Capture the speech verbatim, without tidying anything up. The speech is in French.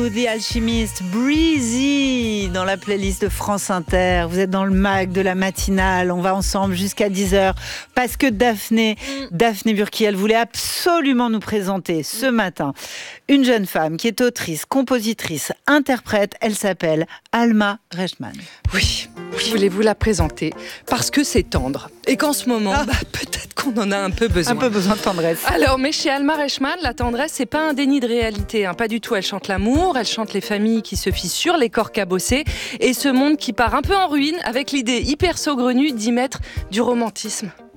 You, The Alchemist, Breezy, dans la playlist de France Inter. Vous êtes dans le mag de la matinale. On va ensemble jusqu'à dix heures parce que Daphné, Daphné Burki, elle voulait absolument nous présenter ce matin une jeune femme qui est autrice, compositrice, interprète. Elle s'appelle Alma Reichmann. Oui, je voulais vous la présenter parce que c'est tendre et qu'en ce moment, ah. bah, peut-être qu'on en a un peu besoin. Un peu besoin de tendresse. Alors, mais chez Alma Reichmann, la tendresse, c'est pas un déni de réalité, hein, pas du tout. Elle chante l'amour, elle chante les familles qui se fissurent, les corps cabossés et ce monde qui part un peu en ruine avec l'idée hyper saugrenue d'y mettre du romantisme.